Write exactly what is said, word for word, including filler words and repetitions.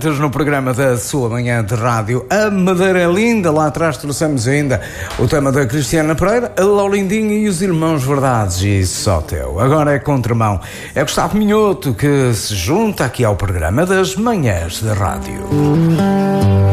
Freitas no programa da sua manhã de rádio. A Madeira é linda, lá atrás trouxemos ainda o tema da Cristiana Pereira, a Laurindinha e os Irmãos Verdades e só teu. Agora é contramão. É Gustavo Minhoto que se junta aqui ao programa das manhãs de rádio.